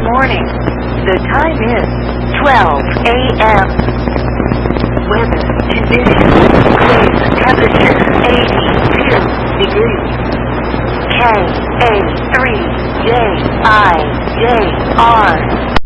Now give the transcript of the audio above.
morning. The time is 12 a.m. Weather conditions. Today's temperature 82 degrees. KA3JIJR